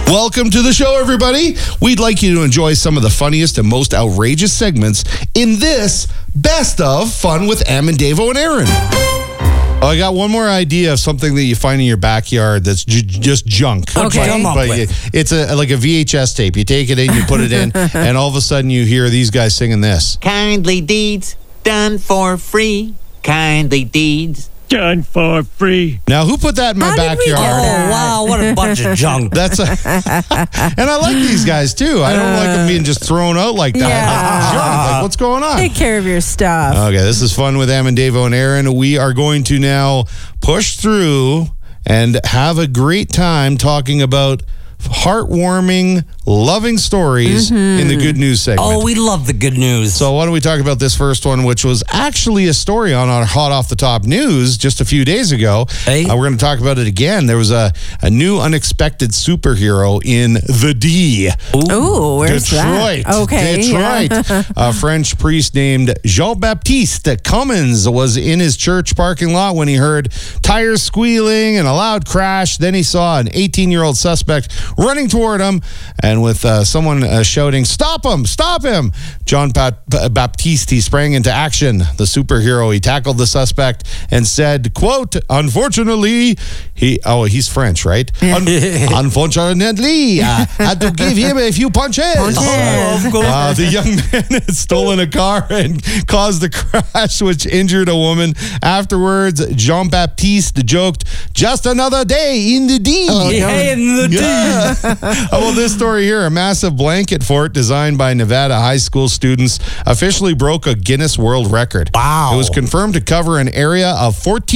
Welcome to the show, everybody. We'd like you to enjoy some of the funniest and most outrageous segments in this Best of Fun with Am and Davo and Aaron. Oh, I got one more idea of something that you find in your backyard that's just junk. Okay. But it's like a VHS tape. You take it in, you put it in, and all of a sudden you hear these guys singing this. Kindly deeds done for free. Kindly deeds done for free. Now, who put that in my backyard? Oh, wow, what a bunch of junk. And I like these guys, too. I don't like them being just thrown out like that. Like junk. Like, what's going on? Take care of your stuff. Okay, this is Fun with Am and Davo and Aaron. We are going to now push through and have a great time talking about heartwarming, loving stories in the good news segment. Oh, we love the good news. So why don't we talk about this first one, which was actually a story on our Hot Off the Top news just a few days ago. Hey. We're going to talk about it again. There was a new unexpected superhero in the D. Ooh, where's Detroit. that? Okay. Detroit. A French priest named Jean-Baptiste Cummins was in his church parking lot when he heard tires squealing and a loud crash. Then he saw an 18-year-old suspect running toward him, and with someone shouting, "Stop him! Stop him!" Jean-Baptiste, he sprang into action. The superhero, he tackled the suspect and said, quote, "Unfortunately," he's French, right? Unfortunately, I had to give him a few punches. The young man had stolen a car and caused the crash, which injured a woman. Afterwards, Jean-Baptiste joked, "Just another day in the D." In the D. Well, this story here, a massive blanket fort designed by Nevada high school students officially broke a Guinness World Record. Wow. It was confirmed to cover an area of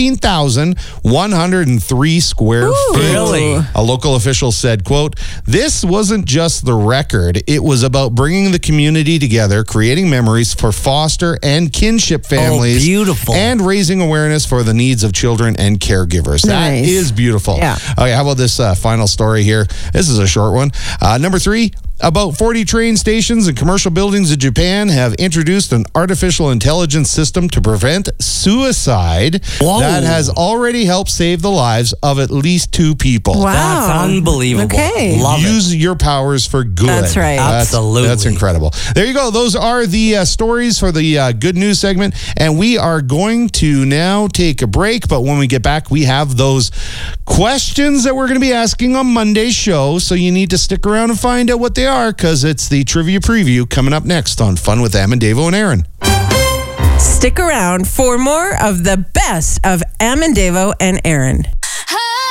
14,103 square feet. Really? A local official said, quote, "This wasn't just the record. It was about bringing the community together, creating memories for foster and kinship families. Oh, beautiful. And raising awareness for the needs of children and caregivers." That Nice. is beautiful. Yeah. Okay, how about this final story here? This is a short one. Number 3, about 40 train stations and commercial buildings in Japan have introduced an artificial intelligence system to prevent suicide. Whoa. That has already helped save the lives of at least 2 people. Wow. That's unbelievable. Okay. Love Use your powers for good. That's right. Absolutely. That's incredible. There you go. Those are the stories for the good news segment. And we are going to now take a break. But when we get back, we have those questions that we're going to be asking on Monday's show. So you need to stick around and find out what they are, because it's the trivia preview coming up next on Fun with Am and Davo and Aaron. Stick around for more of the best of Am and Davo and Aaron.